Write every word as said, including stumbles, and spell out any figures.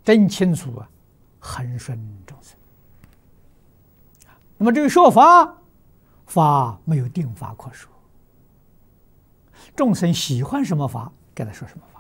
真清楚啊，恒顺众生。那么这个说法，法没有定法可说，众生喜欢什么法，给他说什么法。